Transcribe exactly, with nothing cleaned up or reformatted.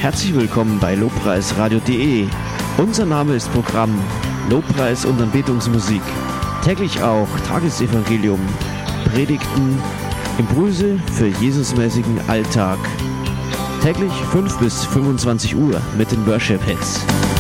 Herzlich willkommen bei lobpreisradio punkt de. Unser Name ist Programm Lobpreis und Anbetungsmusik. Täglich auch Tagesevangelium, Predigten, Impulse für Jesusmäßigen Alltag. Täglich fünf bis fünfundzwanzig Uhr mit den Worship Hits.